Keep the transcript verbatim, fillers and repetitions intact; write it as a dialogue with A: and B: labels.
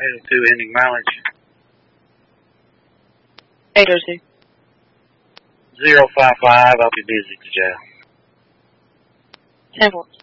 A: eight oh two ending mileage.
B: eight oh two.
A: zero five five, I'll be busy at the jail.
B: ten four.